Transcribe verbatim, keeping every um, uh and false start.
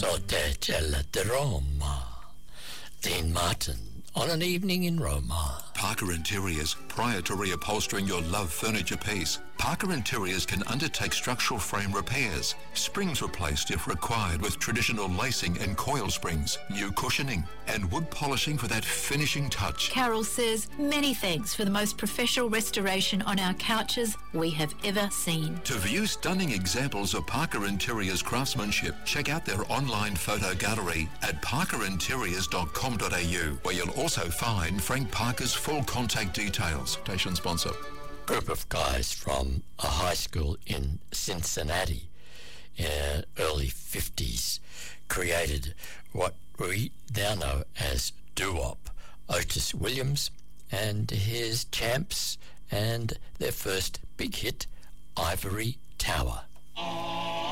Sortegella di Roma. Dean Martin on An Evening in Roma. Parker Interiors, prior to reupholstering your love furniture piece, Parker Interiors can undertake structural frame repairs, springs replaced if required with traditional lacing and coil springs, new cushioning, and wood polishing for that finishing touch. Carol says, many thanks for the most professional restoration on our couches we have ever seen. To view stunning examples of Parker Interiors craftsmanship, check out their online photo gallery at parker interiors dot com dot a u, where you'll also find Frank Parker's full contact details. Station sponsor. Group of guys from a high school in Cincinnati in the early fifties created what we now know as doo-wop. Otis Williams and his Champs and their first big hit, Ivory Tower.